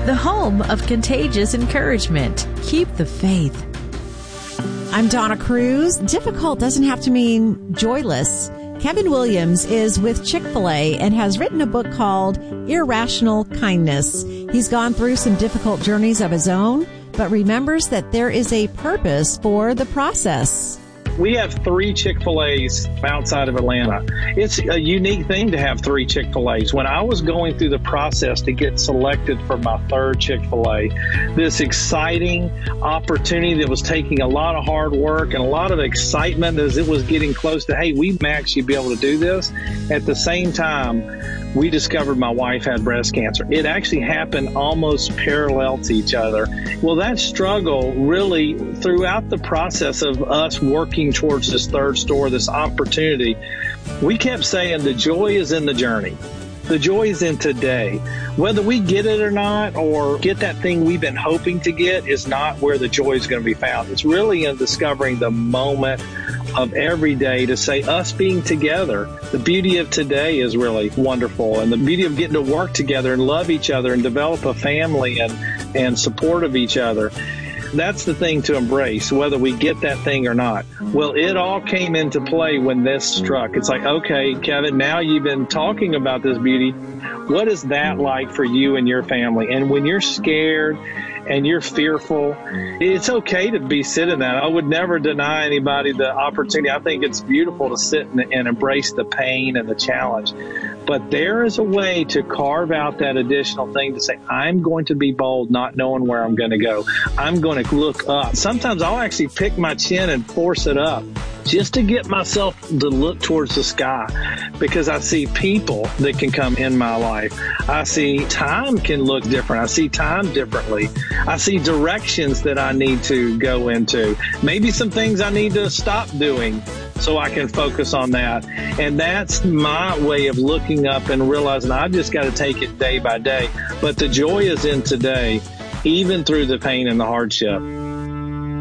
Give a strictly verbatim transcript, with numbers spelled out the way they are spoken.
the home of contagious encouragement. Keep the faith. I'm Donna Cruz. Difficult doesn't have to mean joyless. Kevin Williams is with Chick-fil-A and has written a book called Irrational Kindness. He's gone through some difficult journeys of his own, but remembers that there is a purpose for the process. We have three Chick-fil-A's outside of Atlanta. It's a unique thing to have three Chick-fil-A's. When I was going through the process to get selected for my third Chick-fil-A, this exciting opportunity that was taking a lot of hard work and a lot of excitement as it was getting close to, hey, we may actually be able to do this. At the same time, we discovered my wife had breast cancer. It actually happened almost parallel to each other. Well, that struggle really, throughout the process of us working towards this third store, this opportunity, we kept saying the joy is in the journey. The joy is in today. Whether we get it or not, or get that thing we've been hoping to get, is not where the joy is going to be found. It's really in discovering the moment of every day to say us being together. The beauty of today is really wonderful, and the beauty of getting to work together and love each other and develop a family and, and support of each other. That's the thing to embrace, whether we get that thing or not. Well, it all came into play when this struck. It's like, okay, Kevin, now you've been talking about this beauty. What is that like for you and your family? And when you're scared and you're fearful, it's okay to be sitting that. I would never deny anybody the opportunity. I think it's beautiful to sit and, and embrace the pain and the challenge. But there is a way to carve out that additional thing to say, I'm going to be bold, not knowing where I'm going to go. I'm going to look up. Sometimes I'll actually pick my chin and force it up just to get myself to look towards the sky, because I see people that can come in my life. I see time can look different. I see time differently. I see directions that I need to go into. Maybe some things I need to stop doing so I can focus on that. And that's my way of looking up and realizing I just got to take it day by day. But the joy is in today, even through the pain and the hardship.